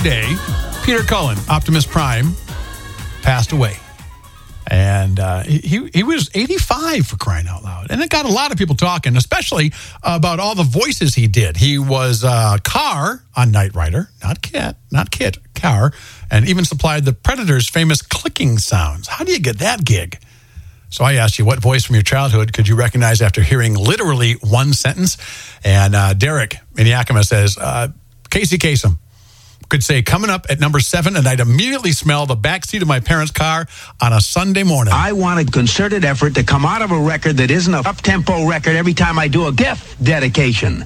Yesterday, Peter Cullen, Optimus Prime, passed away. And he was 85, for crying out loud. And it got a lot of people talking, especially about all the voices he did. He was Carr on Knight Rider, not Kit, Carr, and even supplied the Predator's famous clicking sounds. How do you get that gig? So I asked you, what voice from your childhood could you recognize after hearing literally one sentence? And Derek in Yakima says, Casey Kasem could say, coming up at number 7, and I'd immediately smell the backseat of my parents' car on a Sunday morning. I want a concerted effort to come out of a record that isn't a up-tempo record every time I do a gift dedication.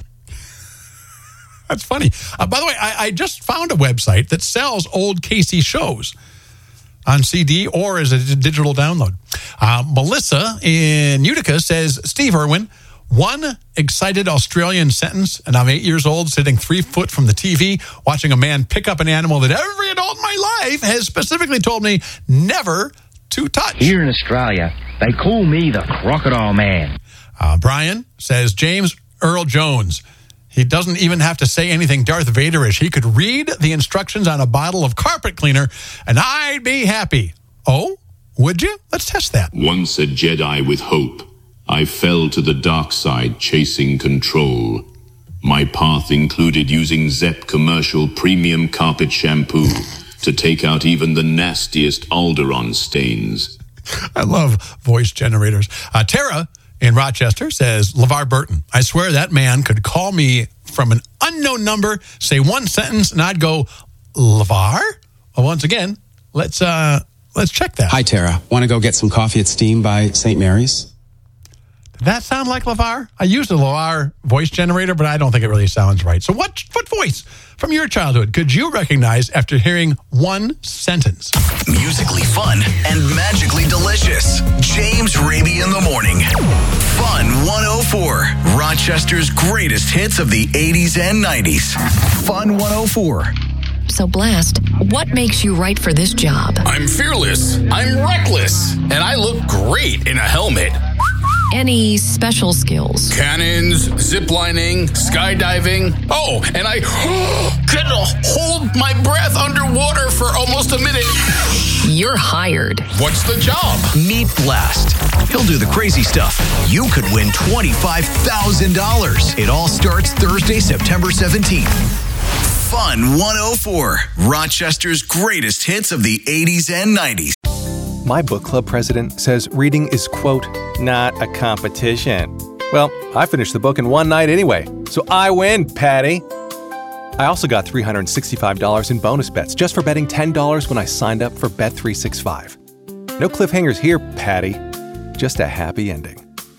That's funny. By the way, I just found a website that sells old Casey shows on CD or as a digital download. Melissa in Utica says, Steve Irwin, one excited Australian sentence, and I'm 8 years old, sitting 3 foot from the TV, watching a man pick up an animal that every adult in my life has specifically told me never to touch. Here in Australia, they call me the Crocodile Man. Brian says, James Earl Jones. He doesn't even have to say anything Darth Vader-ish. He could read the instructions on a bottle of carpet cleaner, and I'd be happy. Oh, would you? Let's test that. Once a Jedi with hope, I fell to the dark side chasing control. My path included using Zepp commercial premium carpet shampoo to take out even the nastiest Alderaan stains. I love voice generators. Tara in Rochester says, LeVar Burton. I swear that man could call me from an unknown number, say one sentence, and I'd go, LeVar? Well, once again, let's check that. Hi, Tara. Want to go get some coffee at Steam by St. Mary's? Did that sound like LeVar? I used a LeVar voice generator, but I don't think it really sounds right. So what voice from your childhood could you recognize after hearing one sentence? Musically fun and magically delicious. James Raby in the morning. Fun 104. Rochester's greatest hits of the 80s and 90s. Fun 104. So, Blast, what makes you right for this job? I'm fearless, I'm reckless, and I look great in a helmet. Any special skills? Cannons, ziplining, skydiving. Oh, and I can hold my breath underwater for almost a minute. You're hired. What's the job? Meet Blast. He'll do the crazy stuff. You could win $25,000. It all starts Thursday, September 17th. Fun 104. Rochester's greatest hits of the 80s and 90s. My book club president says reading is, quote, not a competition. Well, I finished the book in one night anyway, so I win, Patty. I also got $365 in bonus bets just for betting $10 when I signed up for Bet365. No cliffhangers here, Patty. Just a happy ending.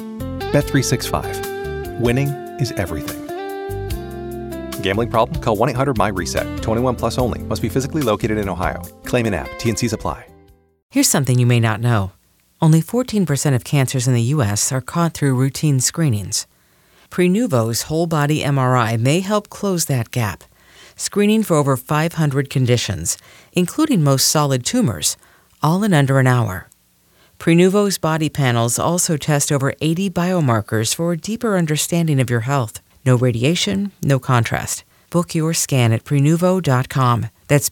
Bet365. Winning is everything. Gambling problem? Call 1-800-MY-RESET. 21 plus only. Must be physically located in Ohio. Claim in app. T&Cs apply. Here's something you may not know. Only 14% of cancers in the U.S. are caught through routine screenings. Prenuvo's whole-body MRI may help close that gap, screening for over 500 conditions, including most solid tumors, all in under an hour. Prenuvo's body panels also test over 80 biomarkers for a deeper understanding of your health. No radiation, no contrast. Book your scan at Prenuvo.com. That's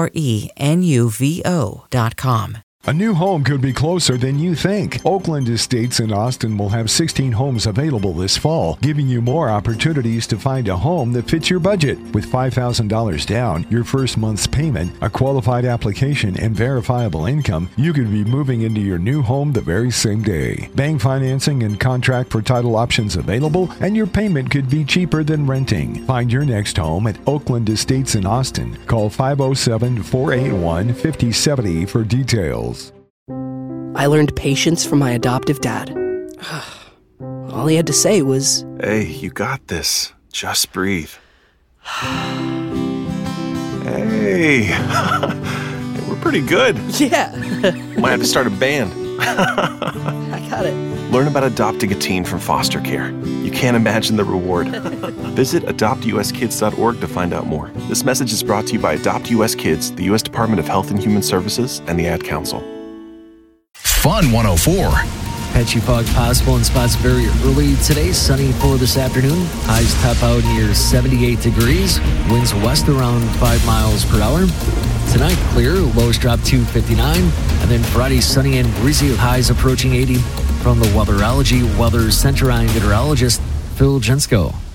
Prenuvo.com. A new home could be closer than you think. Oakland Estates in Austin will have 16 homes available this fall, giving you more opportunities to find a home that fits your budget. With $5,000 down, your first month's payment, a qualified application, and verifiable income, you could be moving into your new home the very same day. Bank financing and contract for title options available, and your payment could be cheaper than renting. Find your next home at Oakland Estates in Austin. Call 507-481-5070 for details. I learned patience from my adoptive dad. All he had to say was, "Hey, you got this. Just breathe." Hey, we're pretty good. Yeah. Might have to start a band. I got it. Learn about adopting a teen from foster care. You can't imagine the reward. Visit adoptuskids.org to find out more. This message is brought to you by Adopt US Kids, the U.S. Department of Health and Human Services, and the Ad Council. Fun 104. Patchy fog possible in spots very early today. Sunny for this afternoon. Highs top out near 78 degrees. Winds west around 5 miles per hour. Tonight, clear. Lows drop to 59. And then Friday, sunny and breezy. Highs approaching 80. From the Weatherology Weather Center, I'm meteorologist Phil Jensko.